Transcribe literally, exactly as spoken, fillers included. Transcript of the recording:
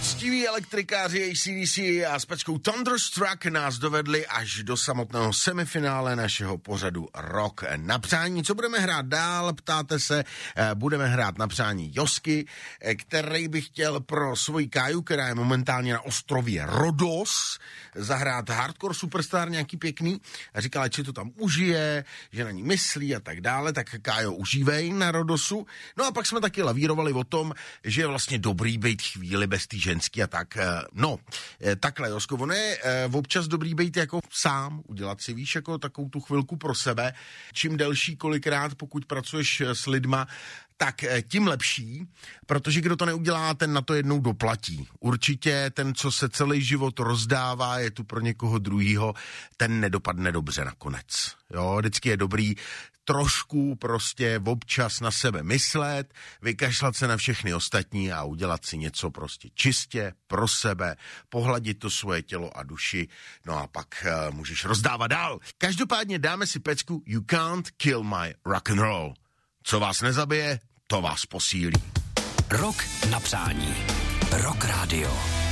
Poctiví elektrikáři A C D C a s peckou Thunderstruck nás dovedli až do samotného semifinále našeho pořadu Rock na přání. Co budeme hrát dál, ptáte se, budeme hrát na přání Josky, který by chtěl pro svoji Káju, která je momentálně na ostrově Rodos, zahrát Hardcore Superstar nějaký pěkný a říkala, že to tam užije, že na ní myslí a tak dále, tak Kájo, užívej na Rodosu. No a pak jsme taky lavírovali o tom, že je vlastně dobrý být chvíli bez té ženský a tak. No, takhle, Josko, ono je občas dobrý být jako sám, udělat si, víš, jako takovou tu chvilku pro sebe. Čím delší kolikrát, pokud pracuješ s lidma, tak tím lepší, protože kdo to neudělá, ten na to jednou doplatí. Určitě ten, co se celý život rozdává, je tu pro někoho druhýho, ten nedopadne dobře nakonec. Jo, vždycky je dobrý trošku prostě občas na sebe myslet, vykašlat se na všechny ostatní a udělat si něco prostě čistě pro sebe, pohladit to svoje tělo a duši, no a pak uh, můžeš rozdávat dál. Každopádně dáme si pecku You Can't Kill My Rock and Roll. Co vás nezabije, to vás posílí. Rock na přání. Rock Radio.